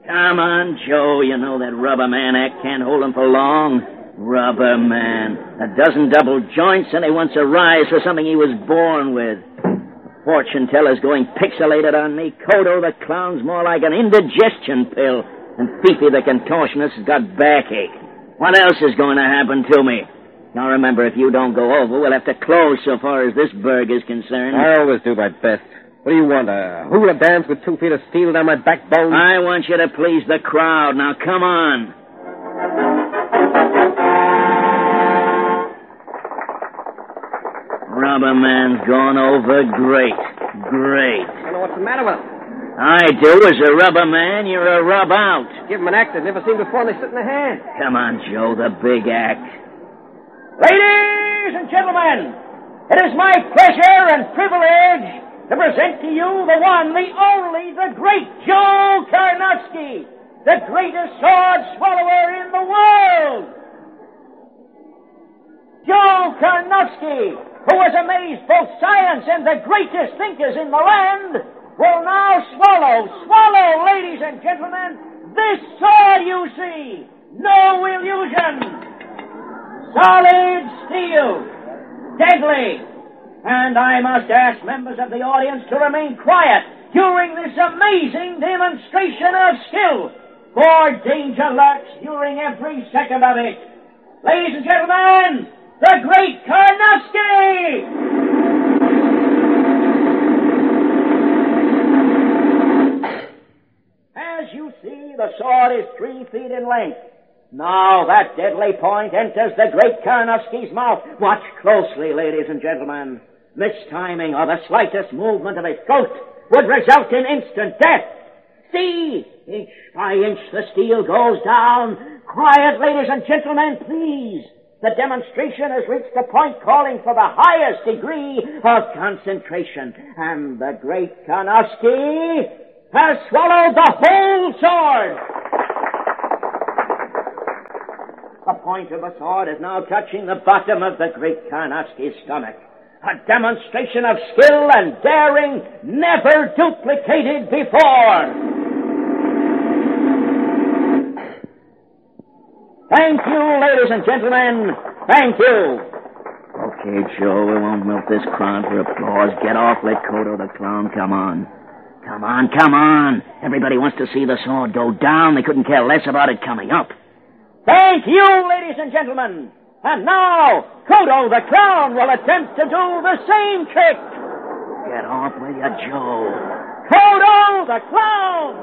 Come on, Joe. You know that rubber man act can't hold him for long. Rubber man. A dozen double joints, and he wants a rise for something he was born with. Fortune teller's going pixelated on me. Kodo the clown's more like an indigestion pill. And Fifi the contortionist has got backache. What else is going to happen to me? Now remember, if you don't go over, we'll have to close so far as this burg is concerned. I always do my best. What do you want, a hula dance with 2 feet of steel down my backbone? I want you to please the crowd. Now, come on. Rubber man's gone over great. Great. I don't know what's the matter with him. I do. As a rubber man, you're a rub out. Give him an act they've never seen before, and they sit in the hand. Come on, Joe, the big act. Ladies and gentlemen, it is my pleasure and privilege to present to you the one, the only, the great Joe Karnofsky, the greatest sword swallower in the world. Joe Karnofsky, who has amazed both science and the greatest thinkers in the land, will now swallow, ladies and gentlemen, this sword you see. No illusion. Solid steel. Deadly. And I must ask members of the audience to remain quiet during this amazing demonstration of skill, for danger lurks during every second of it. Ladies and gentlemen, the great Karnofsky! As you see, the sword is 3 feet in length. Now that deadly point enters the great Karnofsky's mouth. Watch closely, ladies and gentlemen. Mistiming or the slightest movement of his throat would result in instant death. See, inch by inch the steel goes down. Quiet, ladies and gentlemen, please. The demonstration has reached a point calling for the highest degree of concentration. And the great Karnofsky has swallowed the whole sword. The point of the sword is now touching the bottom of the great Karnofsky's stomach. A demonstration of skill and daring never duplicated before. Thank you, ladies and gentlemen. Thank you. Okay, Joe, we won't milk this crowd for applause. Get off, let Kodo the clown come on. Come on. Everybody wants to see the sword go down. They couldn't care less about it coming up. Thank you, ladies and gentlemen. And now, Kodo the clown will attempt to do the same trick. Get off with you, Joe. Kodo the clown!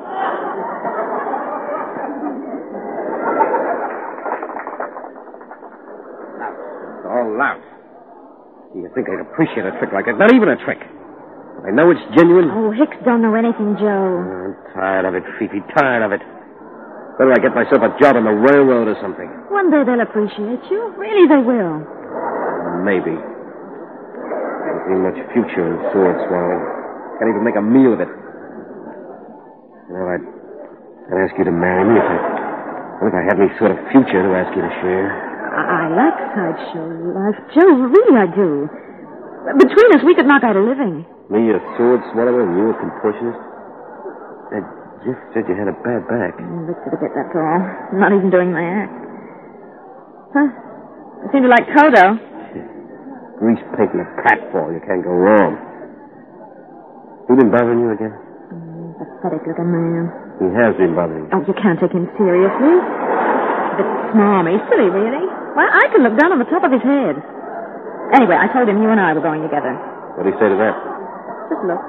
All loud. You think I'd appreciate a trick like that? Not even a trick. I know it's genuine. Oh, Hicks don't know anything, Joe. I'm tired of it, Fifi, tired of it. Better I get myself a job on the railroad or something. One day they'll appreciate you. Really, they will. Maybe. Don't see much future in sword swallowing. Can't even make a meal of it. Well, I'd ask you to marry me if I had any sort of future to ask you to share. I like sideshow life, Joe. Really, I do. Between us, we could knock out a living. Me, a sword swallower, and you, a contortionist? Jeff said you had a bad back. Lifted a bit, that's all. Not even doing my act. Huh? I seem to like Kodo. Grease paint and a pratfall. You can't go wrong. He been bothering you again? Pathetic looking man. He has been bothering you. Oh, you can't take him seriously. A bit smarmy. Silly, really. Why, I can look down on the top of his head. Anyway, I told him you and I were going together. What'd he say to that? Just look.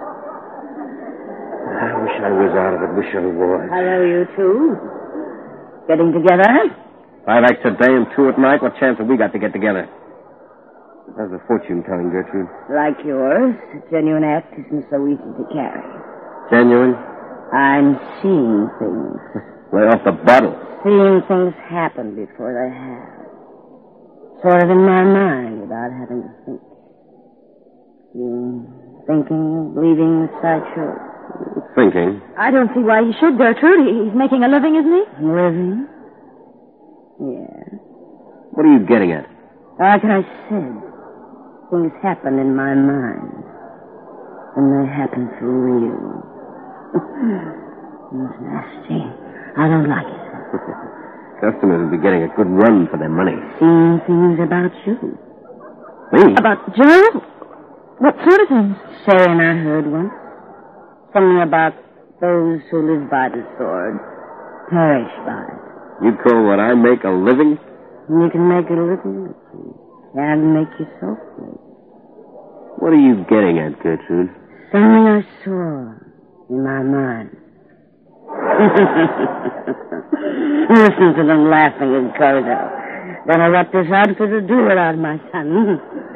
I wish I was out of it. Wish I was. Hello, you two. Getting together? I like today and 2 at night. What chance have we got to get together? How's the fortune telling, Gertrude? Like yours, a genuine act isn't so easy to carry. Genuine? I'm seeing things. Lay off the bottle. Seeing things happen before they have. Sort of in my mind without having to think. Thinking, leaving the sideshow. Thinking? I don't see why he should, Gertrude. He's making a living, isn't he? Living? Yeah. What are you getting at? Like I said, things happen in my mind. And they happen for real. It's nasty. I don't like it. Customers will be getting a good run for their money. Seeing things about you. Me? About Joe? What sort of things? Saying I heard once. Something about those who live by the sword perish by it. You call what I make a living? You can make a living, but you can't make yourself live. What are you getting at, Gertrude? Something I saw in my mind. Listen to them laughing in corridor. Gonna let this outfit do it out, my son.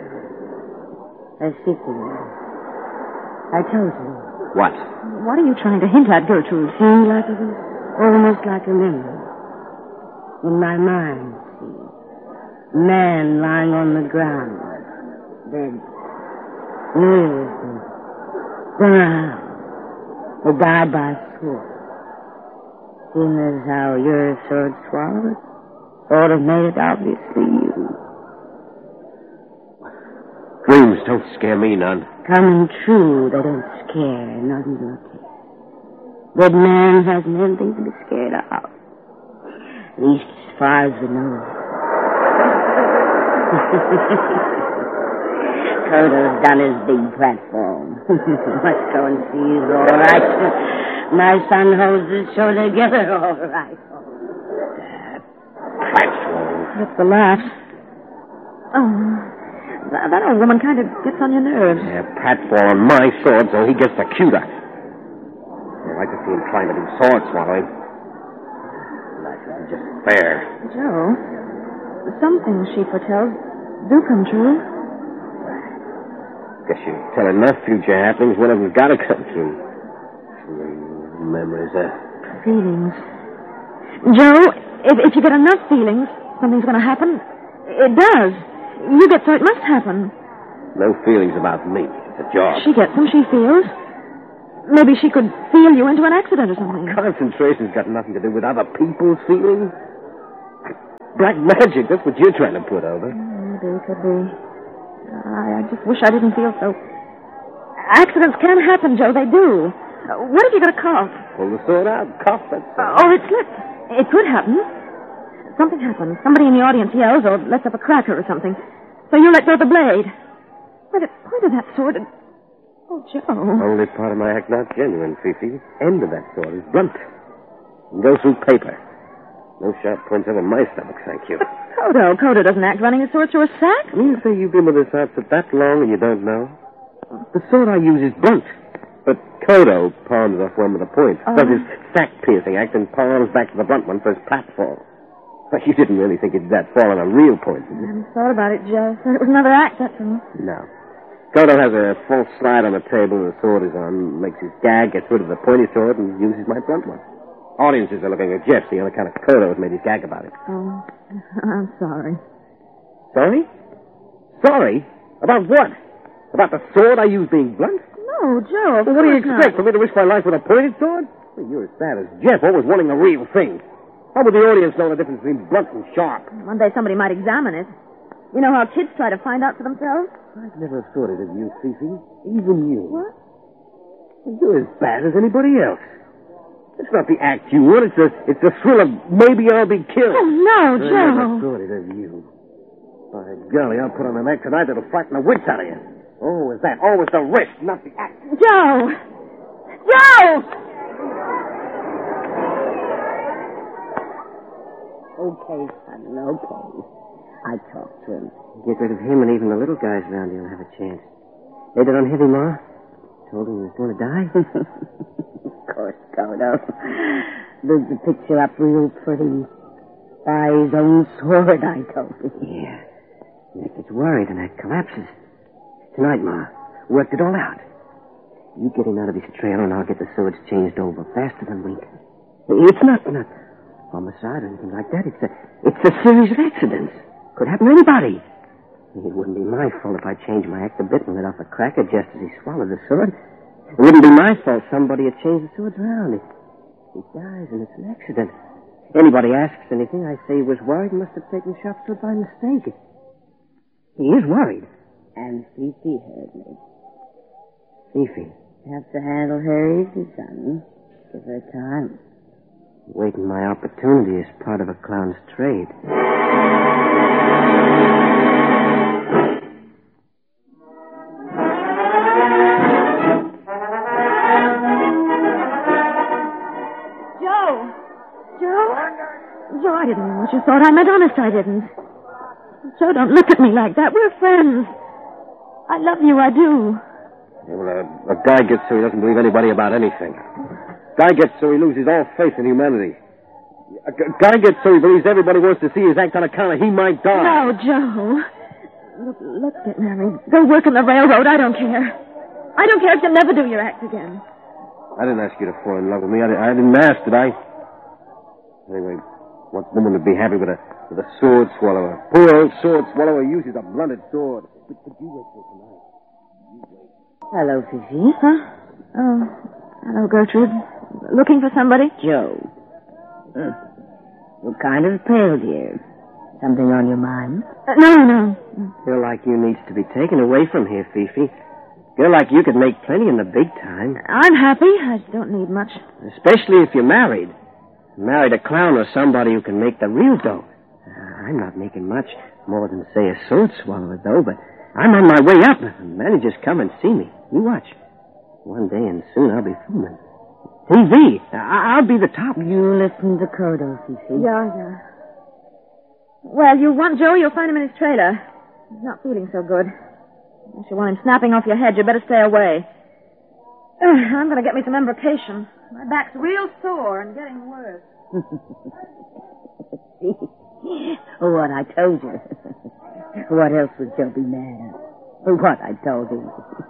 I see things. I told you. What? What are you trying to hint at, Gertrude? Seemed like it was almost like a memory. In my mind, see. Man lying on the ground. Dead. Years. Brown. He died by sword. Seeing as how your sword swallowed it, sort of made it obviously you. Dreams don't scare me none. Coming true, they don't scare, not even a bit. Dead man hasn't anything to be scared of. At least as far as we know. Coda's done his big platform. Let's go and see he's all right. My son holds his show together all right. Platform. That's the laugh. Oh, that old woman kind of gets on your nerves. Yeah, platform on my sword so he gets the cuter. I'd like to see him trying to do sword swallowing. That isn't just fair. Joe, some things she foretells do come true. Guess you tell enough future happenings, one of them's got to come true. Memories, Feelings. Joe, if you get enough feelings, something's going to happen. It does. You get so it must happen. No feelings about me. It's a job. She gets them, she feels. Maybe she could feel you into an accident or something. Concentration's got nothing to do with other people's feelings. Black magic, that's what you're trying to put over. Maybe it could be. I just wish I didn't feel so. Accidents can happen, Joe, they do. What if you got a cough? Pull the sword out, cough, that's Or it slipped. It could happen. Something happens. Somebody in the audience yells or lets up a cracker or something. So you let go of the blade. But it pointed that sword at... Oh, Joe. Only part of my act not genuine, Fifi. End of that sword is blunt. And goes through paper. No sharp points over my stomach, thank you. Coda doesn't act running his sword through a sack. You say you've been with this outfit that long and you don't know? The sword I use is blunt. But Kodo palms off one with a point. Does his sack-piercing act and palms back to the blunt one for his platform. But you didn't really think it'd that fall on a real point, did you? I haven't thought about it, Joe. Said it was another act, that's all. No. Kodo has a false slide on the table the sword is on, makes his gag, gets rid of the pointy sword, and uses my blunt one. Audiences are looking at Jeff, seeing on account of Kodo has made his gag about it. Oh, I'm sorry. Sorry? Sorry? About what? About the sword I use being blunt? No, Joe, of Well, what do you course expect? not. For me to risk my life with a pointed sword? Well, you're as bad as Jeff, always wanting the real thing. How would the audience know the difference between blunt and sharp? One day somebody might examine it. You know how kids try to find out for themselves? I've never thought it of you, Fifi. Even you. What? You're as bad as anybody else. It's not the act you want. It's the thrill of maybe I'll be killed. Oh, no, I never Joe. thought it of you. By golly, I'll put on an act tonight that'll frighten the wits out of you. Always that. Always the risk, not the act. Joe! Joe! Okay, son, okay. I talked to him. Get rid of him and even the little guys around here will have a chance. Laid it on heavy, Ma. Told him he was going to die. Of course, Kodo. Built the picture up real pretty. By his own sword, I told him. Yeah. Nick gets worried and that collapses. Tonight, Ma. Worked it all out. You get him out of his trailer and I'll get the swords changed over faster than Wink. It's not homicide or anything like that. It's a series of accidents. Could happen to anybody. It wouldn't be my fault if I changed my act a bit and let off a cracker just as he swallowed the sword. It wouldn't be my fault somebody had changed the swords around. He dies and it's an accident. Anybody asks anything, I say he was worried and must have taken sharp sword by mistake. He is worried. And Fifi heard me. Fifi. Have to handle her easy, son. of her time. Waiting my opportunity is part of a clown's trade. Joe, I didn't mean what you thought. I meant honest I didn't. Joe, don't look at me like that. We're friends. I love you, I do. Yeah, well, a guy gets so he doesn't believe anybody about anything. Guy gets so he loses all faith in humanity. A guy gets so he believes everybody wants to see his act on account of he might die. No, Joe. Look, let's get married. Go work in the railroad. I don't care. I don't care if you never do your act again. I didn't ask you to fall in love with me. I didn't ask, did I? Anyway, what woman would be happy with a sword swallower? Poor old sword swallower uses a blunted sword. But you wait till tonight. Hello, Fifi. Huh? Oh, hello, Gertrude. Looking for somebody? Joe. You're kind of pale, dear. Something on your mind? No. Girl like you needs to be taken away from here, Fifi. Girl like you could make plenty in the big time. I'm happy. I don't need much. Especially if you're married. Married a clown or somebody who can make the real dough. I'm not making much more than, say, a sword swallower, though, but I'm on my way up. Managers come and see me. You watch. One day and soon I'll be filming. TV. I'll be the top. You listen to Kodo, Fifi. Yeah. Well, you want Joe, you'll find him in his trailer. He's not feeling so good. Unless you want him snapping off your head, you better stay away. I'm going to get me some embrocation. My back's real sore and getting worse. What I told you. What else would Joe be mad at? What I told him.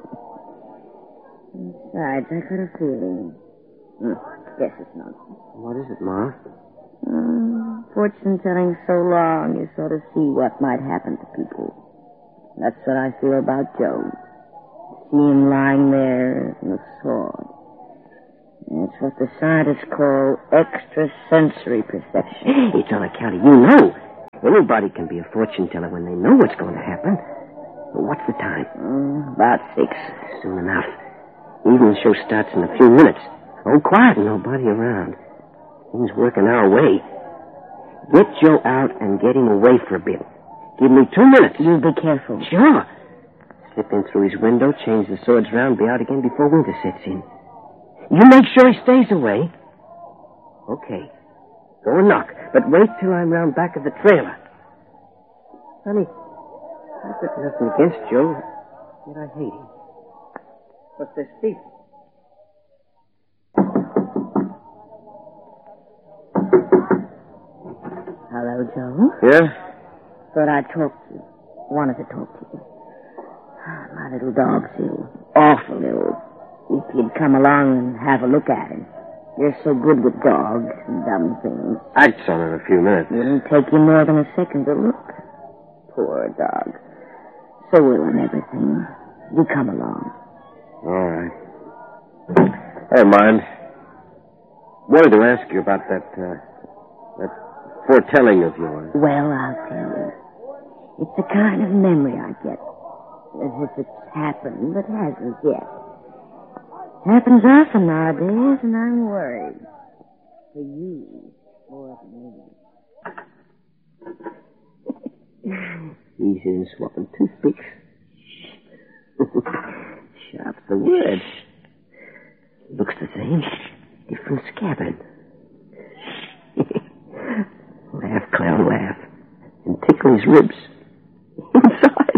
Besides, I got a feeling. Guess it's not. What is it, Ma? Fortune telling so long, you sort of see what might happen to people. That's what I feel about Joe. See him lying there in a sword. It's what the scientists call extrasensory perception. It's on account of you know. Anybody can be a fortune teller when they know what's going to happen. What's the time? About 6. Soon enough. Evening show starts in a few minutes. Oh, quiet, nobody around. Things working our way. Get Joe out and get him away for a bit. Give me 2 minutes. You be careful. Sure. Slip in through his window, change the swords round, be out again before winter sets in. You make sure he stays away. Okay. Go and knock, but wait till I'm round back of the trailer. Honey, I've got nothing against Joe, yet I hate him. What's this, Steve? Hello, Joe. Yeah? Thought I'd talk to you. Wanted to talk to you. My little dog's ill. Awful ill. If you'd come along and have a look at him. You're so good with dogs and dumb things. Act's on in a few minutes. Wouldn't take you more than a second to look. Poor dog. So ill and everything. You come along. All right. Never mind. Wanted to ask you about that foretelling of yours. Well, I'll tell you. It's the kind of memory I get. As if it's happened, but hasn't yet. Happens often nowadays, and I'm worried. For you, more than me. Easy and swapping toothpicks. Sharp's the word. Looks the same. Different scabbard. Laugh, clown, laugh. And tickle his ribs. Inside.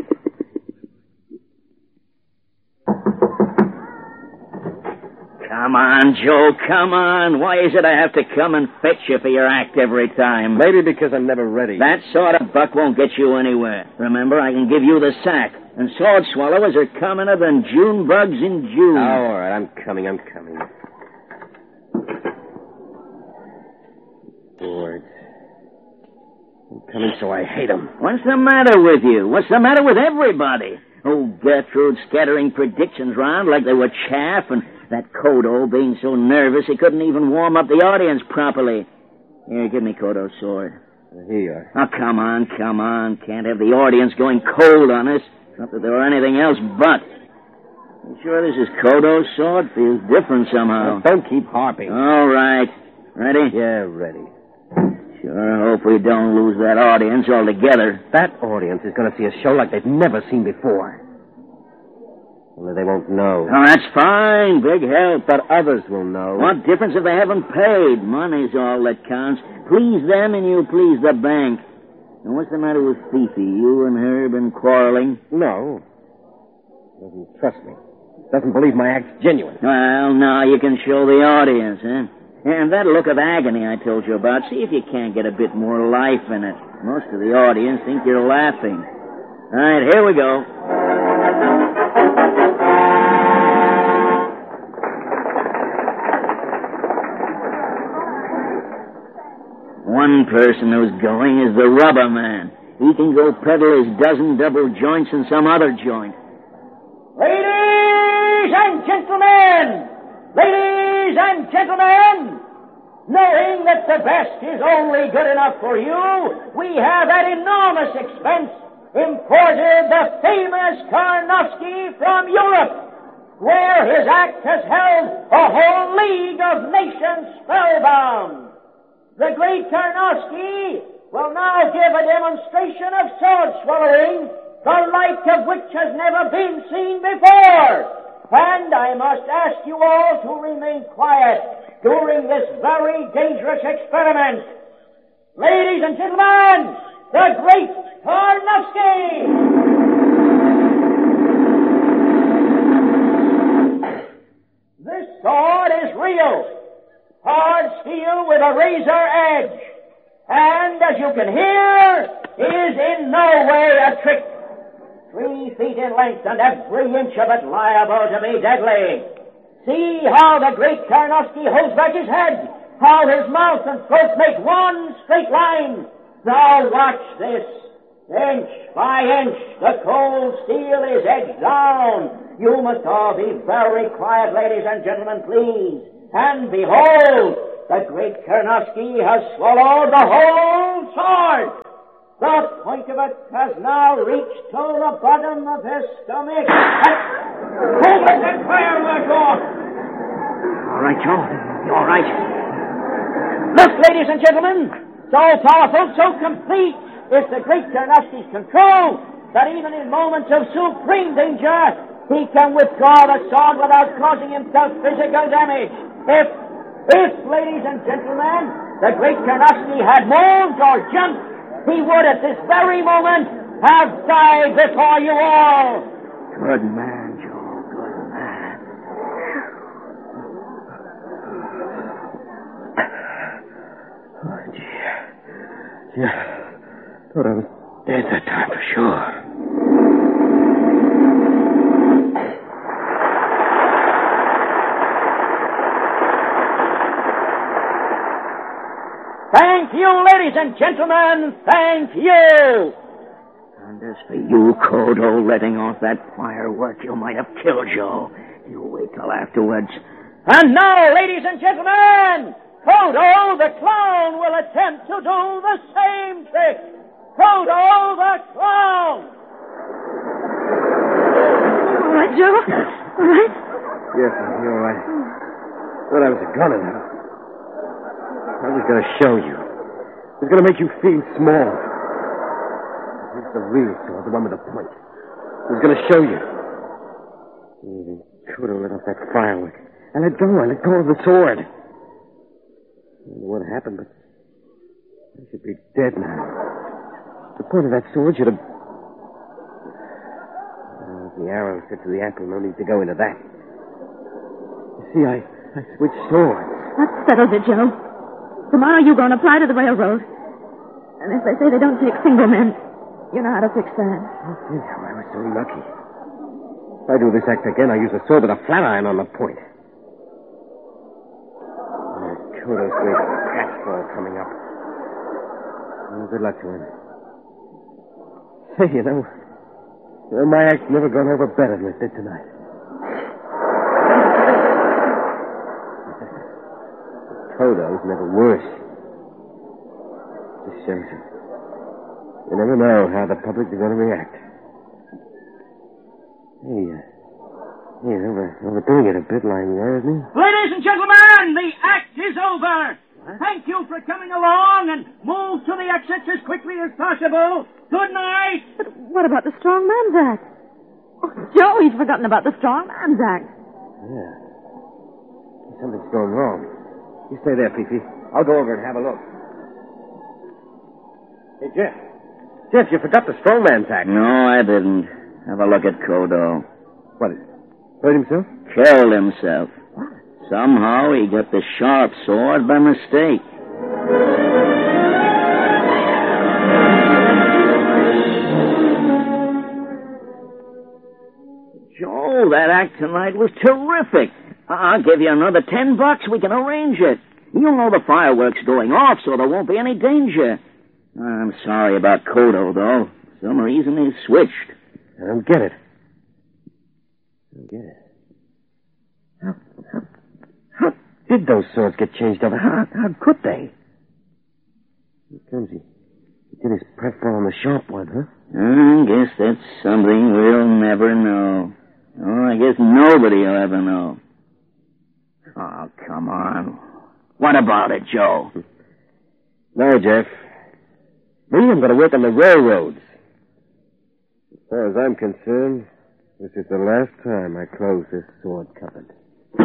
Come on, Joe, come on. Why is it I have to come and fetch you for your act every time? Maybe because I'm never ready. That sort of buck won't get you anywhere. Remember, I can give you the sack. And sword swallowers are commoner than June bugs in June. Oh, all right, I'm coming. Words. I'm coming so I hate them. What's the matter with you? What's the matter with everybody? Oh, Gertrude scattering predictions round like they were chaff, and that Kodo being so nervous he couldn't even warm up the audience properly. Here, give me Kodo's sword. Here you are. Oh, come on. Can't have the audience going cold on us. Not that there were anything else but. You sure this is Kodo's sword? Feels different somehow. Well, don't keep harping. All right. Ready? Yeah, ready. Sure hope we don't lose that audience altogether. That audience is going to see a show like they've never seen before. Only they won't know. Oh, that's fine. Big help. But others will know. What difference if they haven't paid? Money's all that counts. Please them and you please the bank. And what's the matter with Fifi? You and her been quarreling? No. Doesn't trust me. Doesn't believe my act's genuine. Well, now you can show the audience, huh? And that look of agony I told you about, see if you can't get a bit more life in it. Most of the audience think you're laughing. All right, here we go. One person who's going is the rubber man. He can go peddle his dozen double joints in some other joint. Ladies and gentlemen! Ladies and gentlemen! Knowing that the best is only good enough for you, we have at enormous expense imported the famous Karnofsky from Europe, where his act has held a whole league of nations spellbound. The great Karnofsky will now give a demonstration of sword swallowing, the like of which has never been seen before. And I must ask you all to remain quiet during this very dangerous experiment. Ladies and gentlemen, the great Karnofsky! This sword is real. Hard steel with a razor edge. And, as you can hear, is in no way a trick. 3 feet in length and every inch of it liable to be deadly. See how the great Karnofsky holds back his head, how his mouth and throat make one straight line. Now watch this. Inch by inch, the cold steel is edged down. You must all be very quiet, ladies and gentlemen, please. And behold, the great Karnofsky has swallowed the whole sword. The point of it has now reached to the bottom of his stomach. Hold it and firework off! All right, Joe. You all right? Look, ladies and gentlemen, so powerful, so complete is the great Karnofsky's control that even in moments of supreme danger, he can withdraw the sword without causing himself physical damage. If, ladies and gentlemen, the great Karnofsky had moved or jumped, he would at this very moment have died before you all. Good man, Joe. Good man. Oh, gee. Yeah. Thought I was dead that time for sure. Thank you, ladies and gentlemen. Thank you. And as for you, Kodo, letting off that firework, you might have killed Joe. You wait till afterwards. And now, ladies and gentlemen, Kodo the clown will attempt to do the same trick. Kodo the clown. All right, Joe? All right? Yes, I'll be all right. Thought I was a gunner now. I was going to show you. I was going to make you feel small. Here's the real sword, the one with the point. I was going to show you. Even Kodo let off that firework. I let go of the sword. I don't know what happened, but I should be dead now. The point of that sword should have... the arrow set to the apple, no need to go into that. You see, I switched swords. That settles it, Joe. Tomorrow you go and apply to the railroad. And if they say they don't take single men, you know how to fix that. Oh, I was so lucky. If I do this act again, I use a sword with a flat iron on the point. Kodo's great catchfall coming up. Well, good luck to him. Say, you know, my act's never gone over better than it did tonight. Kodo's never worse. Just shows you. You never know how the public is going to react. Hey, He's overdoing it a bit, lying there, isn't he? Ladies and gentlemen, the act is over. Thank you for coming along and move to the exits as quickly as possible. Good night. But what about the Strong Man's Act? Oh, Joe, he's forgotten about the Strong Man's Act. Yeah. Something's going wrong. You stay there, Fifi. I'll go over and have a look. Hey, Jeff. Jeff, you forgot the Strong Man's Act. No, I didn't. Have a look at Kodo. What? Hurt himself? Killed himself. Somehow he got the sharp sword by mistake. Joe, that act tonight was terrific. I'll give you another $10. We can arrange it. You'll know the fireworks going off, so there won't be any danger. I'm sorry about Kodo, though. For some reason he switched. I don't get it. How did those swords get changed over? How could they? Here comes he. He did his prep fall on the sharp one, huh? I guess that's something we'll never know. Oh, I guess nobody will ever know. Oh, come on. What about it, Joe? No, Jeff. Me, I'm going to work on the railroads. As far as I'm concerned, this is the last time I close this sword cupboard.